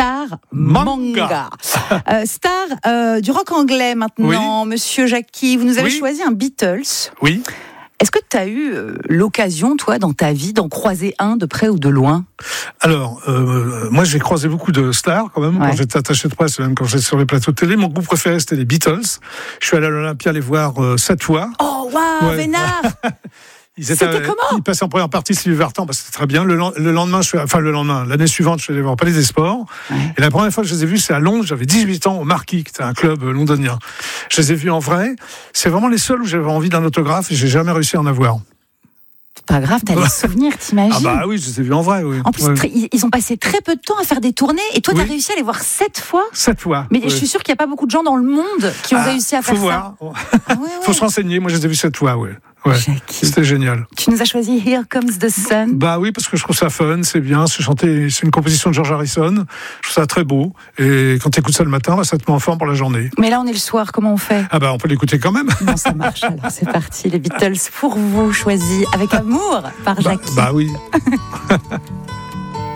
Star Manga. Star du rock anglais maintenant, Monsieur Jackie. Vous nous avez choisi un Beatles. Oui. Est-ce que tu as eu l'occasion, toi, dans ta vie, d'en croiser un de près ou de loin ? Alors, moi, j'ai croisé beaucoup de stars, quand même, quand j'étais attaché de presse, même quand j'étais sur les plateaux de télé. Mon groupe préféré, c'était les Beatles. Je suis allé à l'Olympia les voir 7 fois. Oh, waouh, vénard. C'était comment ? Ils passaient en première partie Sylvie Vartan, c'était très bien. Le lendemain, l'année suivante, je suis allé voir au Palais des Sports. Et la première fois que je les ai vus, c'est à Londres. J'avais 18 ans au Marquis, qui était un club londonien. Je les ai vus en vrai. C'est vraiment les seuls où j'avais envie d'un autographe et j'ai jamais réussi à en avoir. C'est pas grave, t'as les souvenirs, t'imagines ? Ah bah oui, je les ai vus en vrai, oui. En plus, ils ont passé très peu de temps à faire des tournées et toi, t'as réussi à les voir 7 fois ? 7 fois. Mais je suis sûre qu'il n'y a pas beaucoup de gens dans le monde qui ont réussi à faire ça. Faut se renseigner. Moi, je les ai vus 7 fois, c'était génial. Tu nous as choisi Here Comes the Sun. Bah oui, parce que je trouve ça fun, c'est bien, c'est chanté, c'est une composition de George Harrison. Je trouve ça très beau. Et quand tu écoutes ça le matin, ça te met en forme pour la journée. Mais là, on est le soir, comment on fait ? Ah bah on peut l'écouter quand même. Bon, ça marche. Alors c'est parti, les Beatles pour vous, choisis avec amour par Jackie. Bah oui.